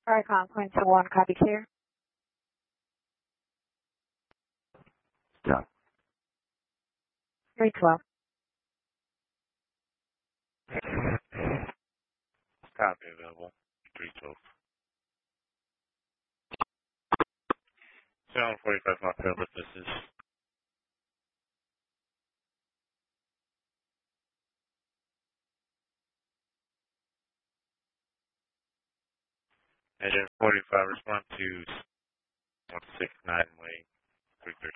Archon, point to 1, copy clear. Stop. 312. Copy available. 312. 745 Montreal, this is. Agent 45, respond to 169 way 330.